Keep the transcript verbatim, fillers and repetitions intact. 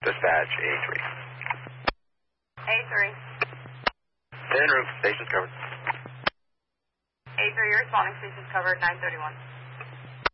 Dispatch, A three. A three. En route, station's covered. A three, you're responding, station's covered, nine thirty-one.